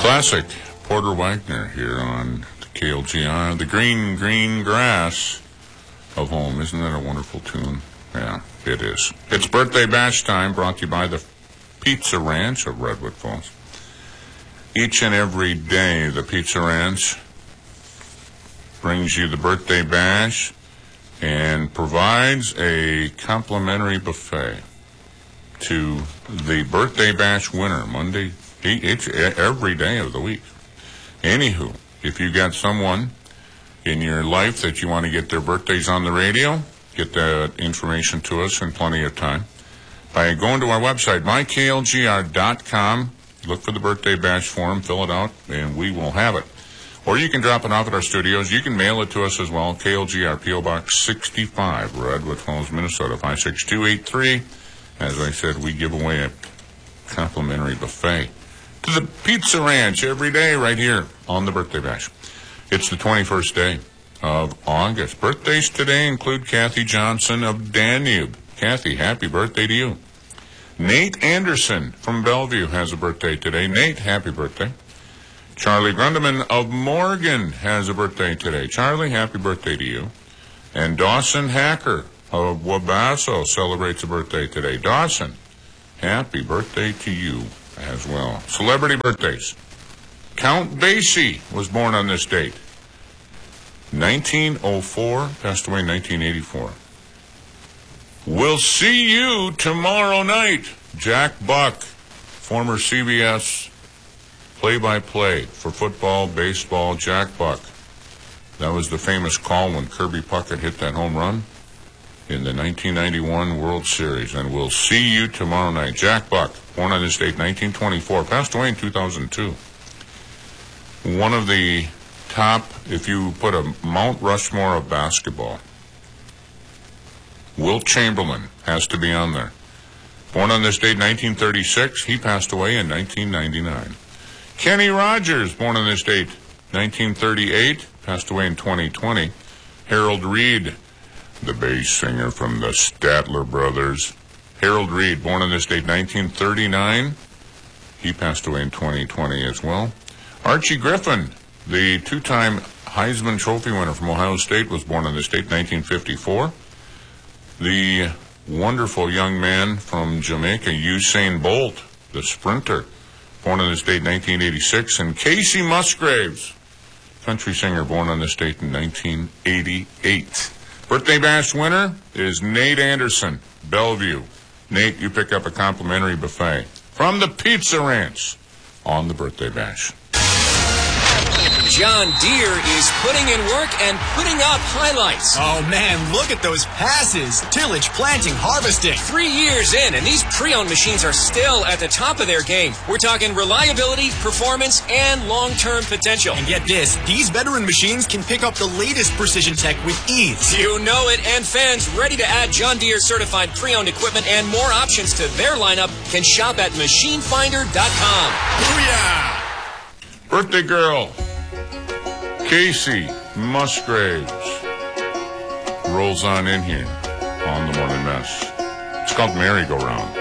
Classic Porter Wagner here on KLGR. The green grass of home. Isn't that a wonderful tune? Yeah, it is. It's birthday bash time, brought to you by the Pizza Ranch of Redwood Falls. Each and every day, the Pizza Ranch brings you the birthday bash and provides a complimentary buffet to the birthday bash winner Monday. It's every day of the week. Anywho, if you got someone in your life that you want to get their birthdays on the radio, get that information to us in plenty of time by going to our website, myklgr.com. Look for the birthday bash form, fill it out, and we will have it. Or you can drop it off at our studios. You can mail it to us as well. KLGR, P.O. Box 65, Redwood Falls, Minnesota, 56283. As I said, we give away a complimentary buffet to the Pizza Ranch every day right here on the birthday bash. It's the 21st day of August. Birthdays today include Kathy Johnson of Danube. Kathy, happy birthday to you. Nate Anderson from Bellevue has a birthday today. Nate, happy birthday. Charlie Grundeman of Morgan has a birthday today. Charlie, happy birthday to you. And Dawson Hacker of Wabasso celebrates a birthday today. Dawson, happy birthday to you as well. Celebrity birthdays. Count Basie was born on this date. 1904, passed away in 1984. We'll see you tomorrow night. Jack Buck, former CBS play-by-play for football, baseball, Jack Buck. That was the famous call when Kirby Puckett hit that home run in the 1991 World Series. And we'll see you tomorrow night. Jack Buck, born on this date, 1924, passed away in 2002. One of the top, if you put a Mount Rushmore of basketball, Wilt Chamberlain has to be on there. Born on this date, 1936. He passed away in 1999. Kenny Rogers, born on this date, 1938. Passed away in 2020. Harold Reed, the bass singer from the Statler Brothers. Harold Reed, born on this date, 1939. He passed away in 2020 as well. Archie Griffin, the two-time Heisman Trophy winner from Ohio State, was born on this date, 1954. The wonderful young man from Jamaica, Usain Bolt, the sprinter, born on this date, 1986. And Casey Musgraves, country singer, born on this date in 1988. Birthday bash winner is Nate Anderson, Bellevue. Nate, you pick up a complimentary buffet from the Pizza Ranch on the birthday bash. John Deere is putting in work and putting up highlights. Oh, man, look at those passes. Tillage, planting, harvesting. 3 years in, and these pre-owned machines are still at the top of their game. We're talking reliability, performance, and long-term potential. And get this, these veteran machines can pick up the latest precision tech with ease. You know it, and fans ready to add John Deere certified pre-owned equipment and more options to their lineup can shop at machinefinder.com. Booyah! Birthday girl, Casey Musgraves, rolls on in here on the Morning Mess. It's called Merry-Go-Round.